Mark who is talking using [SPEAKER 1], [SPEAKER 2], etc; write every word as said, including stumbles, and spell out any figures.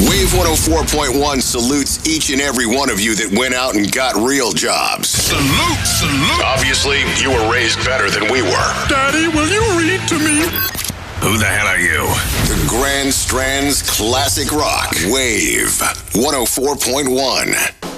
[SPEAKER 1] Wave one oh four point one salutes each and every one of you that went out and got real jobs.
[SPEAKER 2] Salute, salute.
[SPEAKER 1] Obviously, you were raised better than we were.
[SPEAKER 2] Daddy, will you read to me? Who the hell are you?
[SPEAKER 1] The Grand Strand's Classic Rock. Wave one oh four point one.